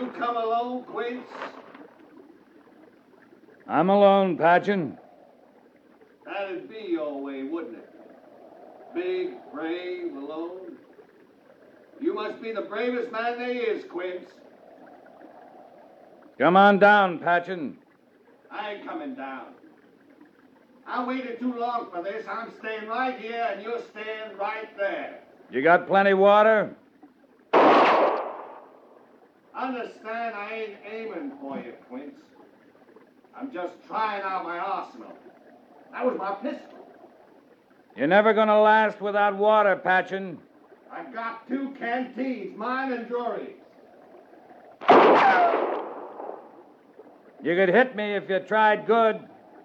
You come alone, Quince? I'm alone, Patchen. That'd be your way, wouldn't it? Big, brave, alone. You must be the bravest man there is, Quince. Come on down, Patchen. I ain't coming down. I waited too long for this. I'm staying right here, and you're staying right there. You got plenty water? Understand, I ain't aiming for you, Quince. I'm just trying out my arsenal. That was my pistol. You're never gonna last without water, Patchen. I've got 2 canteens, mine and Drury's. You could hit me if you tried good.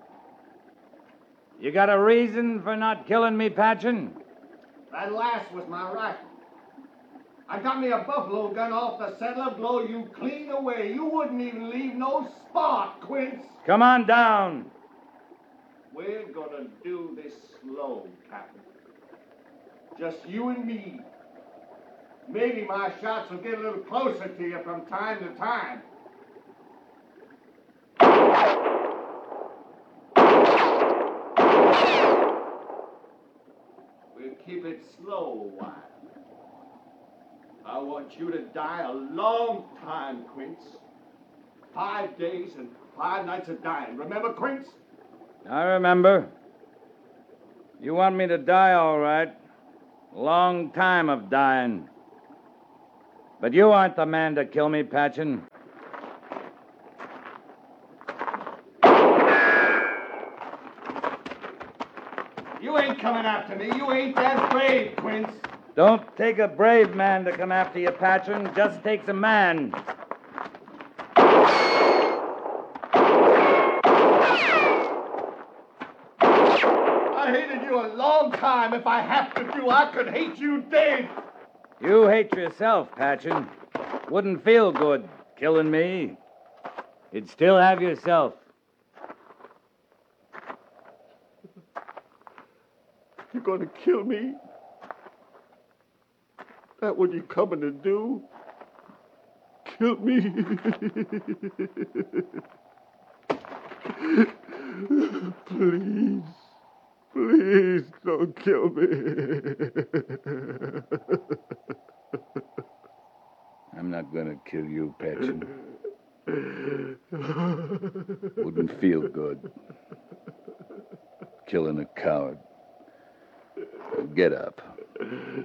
You got a reason for not killing me, Patchen? That last was my rifle. I got me a buffalo gun off the settler, blow you clean away. You wouldn't even leave no spot, Quince. Come on down. We're gonna do this slow, Captain. Just you and me. Maybe my shots will get a little closer to you from time to time. We'll keep it slow a while. I want you to die a long time, Quince. 5 days and 5 nights of dying. Remember, Quince? I remember. You want me to die, all right. Long time of dying. But you aren't the man to kill me, Patchen. You ain't coming after me. You ain't that brave, Quince. Don't take a brave man to come after you, Patchen. Just takes a man. I hated you a long time. If I have to do, I could hate you dead. You hate yourself, Patchen. Wouldn't feel good killing me. You'd still have yourself. You're gonna kill me? That what you coming to do? Kill me? Please. Please don't kill me. I'm not gonna kill you, Patchen. Wouldn't feel good. Killing a coward. Get up.